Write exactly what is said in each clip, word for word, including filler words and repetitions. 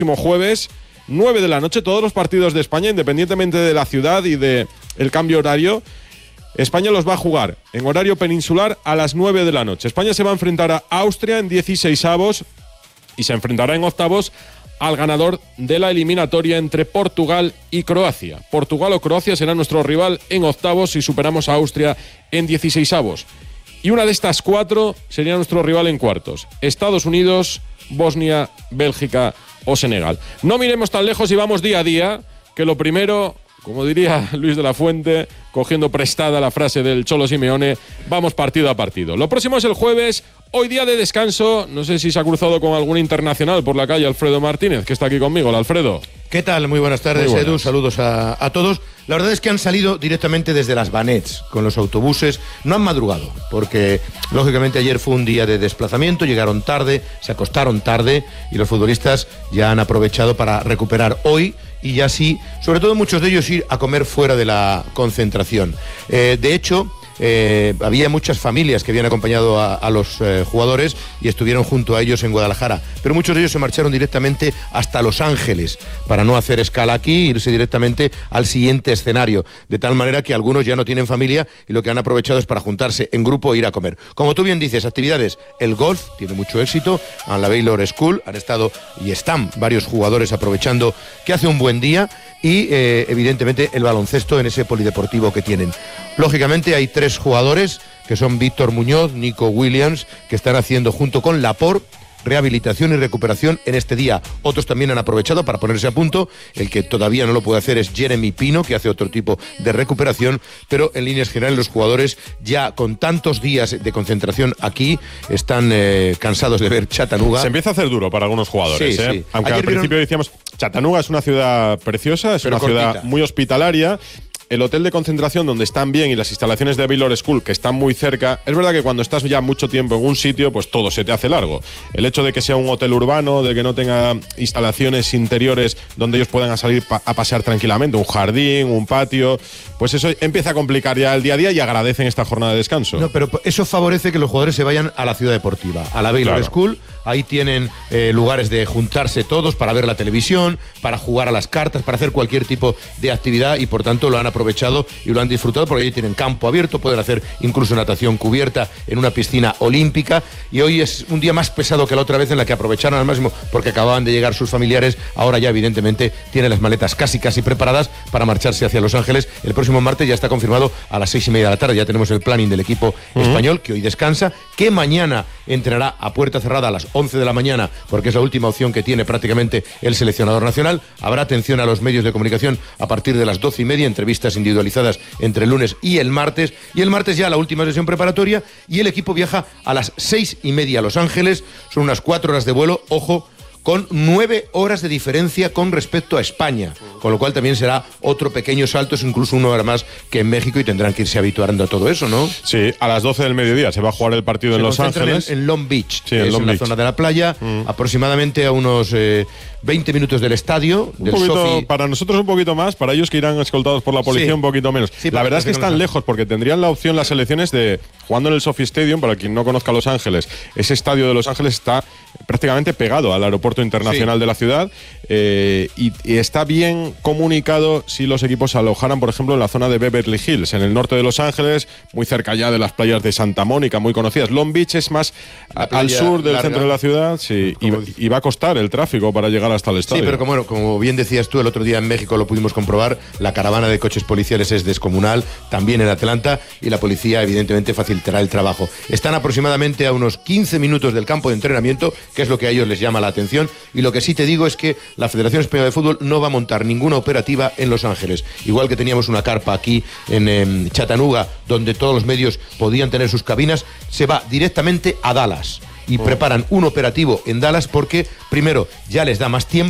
próximo jueves, nueve de la noche, todos los partidos de España, independientemente de la ciudad y del cambio horario, España los va a jugar en horario peninsular a las nueve de la noche. España se va a enfrentar a Austria en dieciseisavos y se enfrentará en octavos al ganador de la eliminatoria entre Portugal y Croacia. Portugal o Croacia será nuestro rival en octavos si superamos a Austria en dieciseisavos. Y una de estas cuatro sería nuestro rival en cuartos. Estados Unidos, Bosnia, Bélgica o Senegal. No miremos tan lejos y vamos día a día, que lo primero, como diría Luis de la Fuente, cogiendo prestada la frase del Cholo Simeone, vamos partido a partido. Lo próximo es el jueves, hoy día de descanso. No sé si se ha cruzado con algún internacional por la calle Alfredo Martínez, que está aquí conmigo. Hola, Alfredo. ¿Qué tal? Muy buenas tardes, Muy buenas. Edu. Saludos a, a todos. La verdad es que han salido directamente desde las Banets con los autobuses. No han madrugado, porque lógicamente ayer fue un día de desplazamiento, llegaron tarde, se acostaron tarde y los futbolistas ya han aprovechado para recuperar hoy y ya sí, sobre todo muchos de ellos ir a comer fuera de la concentración. Eh, de hecho, Eh, había muchas familias que habían acompañado a, a los eh, jugadores y estuvieron junto a ellos en Guadalajara, pero muchos de ellos se marcharon directamente hasta Los Ángeles para no hacer escala aquí e irse directamente al siguiente escenario, de tal manera que algunos ya no tienen familia y lo que han aprovechado es para juntarse en grupo e ir a comer. Como tú bien dices, actividades, el golf tiene mucho éxito, en la Baylor School han estado y están varios jugadores aprovechando que hace un buen día y eh, evidentemente el baloncesto en ese polideportivo que tienen. Lógicamente hay tres jugadores que son Víctor Muñoz, Nico Williams, que están haciendo junto con Laporte rehabilitación y recuperación en este día. Otros también han aprovechado para ponerse a punto. El que todavía no lo puede hacer es Jeremy Pino, que hace otro tipo de recuperación, pero en líneas generales los jugadores ya con tantos días de concentración aquí están eh, cansados de ver Chattanooga. Se empieza a hacer duro para algunos jugadores, sí, ¿eh? sí. Aunque Ayer al principio vieron... decíamos, Chattanooga es una ciudad preciosa, es pero una cortita. ciudad muy hospitalaria. El hotel de concentración donde están bien y las instalaciones de Baylor School que están muy cerca, es verdad que cuando estás ya mucho tiempo en un sitio, pues todo se te hace largo. El hecho de que sea un hotel urbano, de que no tenga instalaciones interiores donde ellos puedan salir pa- a pasear tranquilamente, un jardín, un patio, pues eso empieza a complicar ya el día a día y agradecen esta jornada de descanso. No, pero eso favorece que los jugadores se vayan a la ciudad deportiva, a la Baylor Claro. School. Ahí tienen eh, lugares de juntarse todos para ver la televisión, para jugar a las cartas, para hacer cualquier tipo de actividad y por tanto lo han aprovechado y lo han disfrutado porque allí tienen campo abierto, pueden hacer incluso natación cubierta en una piscina olímpica y hoy es un día más pesado que la otra vez en la que aprovecharon al máximo porque acababan de llegar sus familiares. Ahora ya evidentemente tienen las maletas casi casi preparadas para marcharse hacia Los Ángeles. El próximo martes ya está confirmado a las seis y media de la tarde, ya tenemos el planning del equipo uh-huh. español que hoy descansa, que mañana entrenará a puerta cerrada a las once de la mañana porque es la última opción que tiene prácticamente el seleccionador nacional. Habrá atención a los medios de comunicación a partir de las doce y media, entrevistas individualizadas entre el lunes y el martes, y el martes ya la última sesión preparatoria y el equipo viaja a las seis y media a Los Ángeles, son unas cuatro horas de vuelo, ojo, con nueve horas de diferencia con respecto a España, con lo cual también será otro pequeño salto, es incluso una hora más que en México y tendrán que irse habituando a todo eso, ¿no? Sí, a las doce del mediodía se va a jugar el partido se en Los Ángeles. En, en Long Beach, sí, que en, es Long en Beach. la zona de la playa, mm. aproximadamente a unos eh, veinte minutos del estadio. Un del poquito, Sophie. para nosotros un poquito más, para ellos que irán escoltados por la policía sí. un poquito menos. Sí, la verdad es que están no lejos porque tendrían la opción las selecciones de, jugando en el Sophie Stadium, para quien no conozca Los Ángeles, ese estadio de Los Ángeles está prácticamente pegado al aeropuerto internacional sí. de la ciudad eh, y, y está bien comunicado si los equipos se alojaran, por ejemplo, en la zona de Beverly Hills, en el norte de Los Ángeles, muy cerca ya de las playas de Santa Mónica, muy conocidas. Long Beach es más a, al sur del larga. centro de la ciudad sí, y, y va a costar el tráfico para llegar hasta el estadio. Sí, pero como, bueno, como bien decías tú, el otro día en México lo pudimos comprobar, la caravana de coches policiales es descomunal, también en Atlanta, y la policía evidentemente facilitará el trabajo. Están aproximadamente a unos quince minutos del campo de entrenamiento, que es lo que a ellos les llama la atención, y lo que sí te digo es que la Federación Española de Fútbol no va a montar ninguna operativa en Los Ángeles. Igual que teníamos una carpa aquí en eh, Chattanooga, donde todos los medios podían tener sus cabinas, se va directamente a Dallas. Y oh. preparan un operativo en Dallas porque, primero, ya les da más tiempo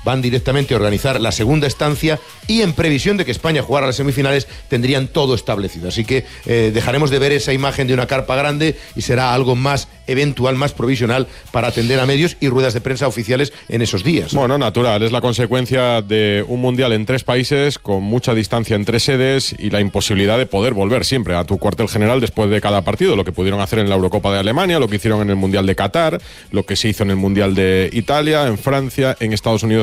van directamente a organizar la segunda estancia y en previsión de que España jugara las semifinales tendrían todo establecido. Así que eh, dejaremos de ver esa imagen de una carpa grande y será algo más eventual, más provisional para atender a medios y ruedas de prensa oficiales en esos días. Bueno, natural, es la consecuencia de un mundial en tres países con mucha distancia entre sedes y la imposibilidad de poder volver siempre a tu cuartel general después de cada partido, lo que pudieron hacer en la Eurocopa de Alemania, lo que hicieron en el Mundial de Qatar, lo que se hizo en el Mundial de Italia, en Francia, en Estados Unidos